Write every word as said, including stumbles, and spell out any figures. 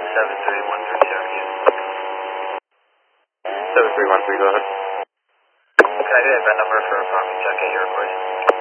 seven three one three Cherokee. seven three one three, go ahead. Can I get that number for a parking check at your request?